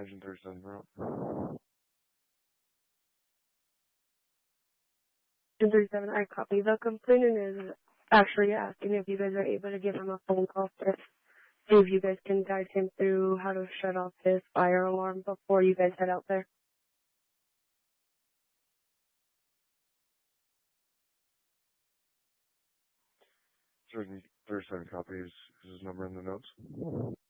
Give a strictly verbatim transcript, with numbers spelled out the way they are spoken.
Engine thirty-seven, bro. Engine thirty-seven, I copy. The complainant is actually asking if you guys are able to give him a phone call first. See if you guys can guide him through how to shut off his fire alarm before you guys head out there. thirty-seven copies. Is his number in the notes?